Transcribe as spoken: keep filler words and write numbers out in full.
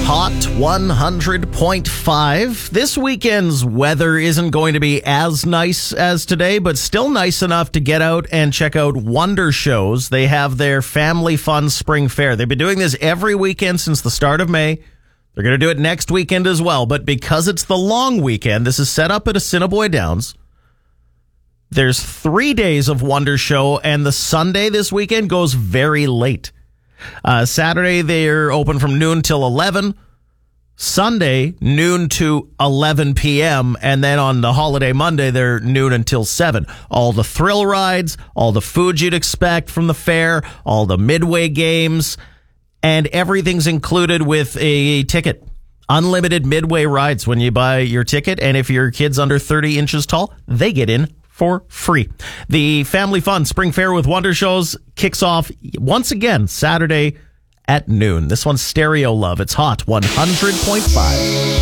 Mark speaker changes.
Speaker 1: Hot one hundred point five. This weekend's weather isn't going to be as nice as today, but still nice enough to get out and check out Wonder Shows. They have their Family Fun Spring Fair. They've been doing this every weekend since the start of May. They're going to do it next weekend as well, but because it's the long weekend, this is set up at Assiniboia Downs. There's three days of Wonder Show, and the Sunday this weekend goes very late. Uh, Saturday, they're open from noon till eleven. Sunday, noon to eleven p.m. And then on the holiday Monday, they're noon until seven. All the thrill rides, all the food you'd expect from the fair, all the midway games, and everything's included with a ticket. Unlimited midway rides when you buy your ticket. And if your kid's under thirty inches tall, they get in for free. The Family Fun Spring Fair with Wonder Shows kicks off once again Saturday at noon. This one's Stereo Love. It's Hot one hundred point five.